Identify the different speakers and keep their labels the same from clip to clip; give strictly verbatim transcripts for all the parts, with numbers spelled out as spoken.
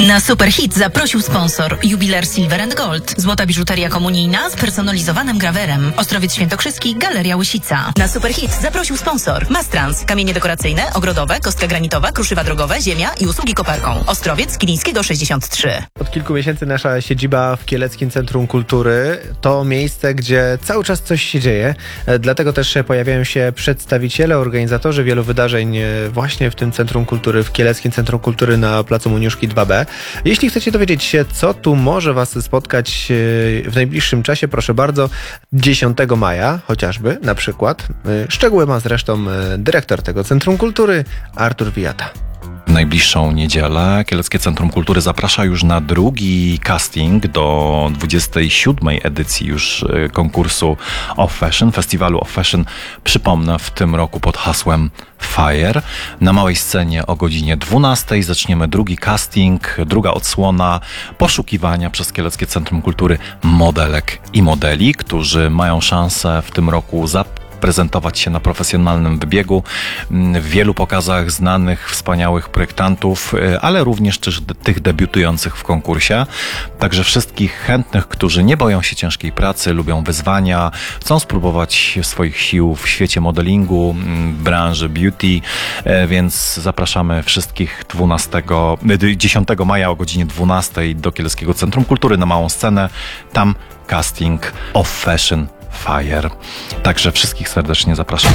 Speaker 1: Na Superhit zaprosił sponsor Jubiler Silver and Gold. Złota biżuteria komunijna z personalizowanym grawerem. Ostrowiec Świętokrzyski, Galeria Łysica. Na Superhit zaprosił sponsor Mastrans. Kamienie dekoracyjne, ogrodowe, kostka granitowa, kruszywa drogowe, ziemia i usługi koparką. Ostrowiec Kilińskiego sześćdziesiąt trzy.
Speaker 2: Od kilku miesięcy nasza siedziba w Kieleckim Centrum Kultury to miejsce, gdzie cały czas coś się dzieje. Dlatego też pojawiają się przedstawiciele, organizatorzy wielu wydarzeń właśnie w tym Centrum Kultury, w Kieleckim Centrum Kultury na placu Muniuszki dwa B. Jeśli chcecie dowiedzieć się, co tu może Was spotkać w najbliższym czasie, proszę bardzo, dziesiątego maja chociażby, na przykład. Szczegóły ma zresztą dyrektor tego Centrum Kultury, Artur Wijata.
Speaker 3: W najbliższą niedzielę Kieleckie Centrum Kultury zaprasza już na drugi casting do dwudziestej siódmej edycji już konkursu Off Fashion, festiwalu Off Fashion. Przypomnę, w tym roku pod hasłem Fire. Na małej scenie o godzinie dwunastej zaczniemy drugi casting, druga odsłona poszukiwania przez Kieleckie Centrum Kultury modelek i modeli, którzy mają szansę w tym roku zaprezentować prezentować się na profesjonalnym wybiegu w wielu pokazach znanych, wspaniałych projektantów, ale również też tych debiutujących w konkursie. Także wszystkich chętnych, którzy nie boją się ciężkiej pracy, lubią wyzwania, chcą spróbować swoich sił w świecie modelingu, w branży beauty, więc zapraszamy wszystkich dwunastego, dziesiątego maja o godzinie dwunastej do Kieleckiego Centrum Kultury na małą scenę. Tam casting Off Fashion Fire. Także wszystkich serdecznie zapraszam.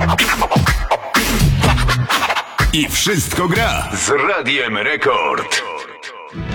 Speaker 4: I wszystko gra z Radiem Rekord.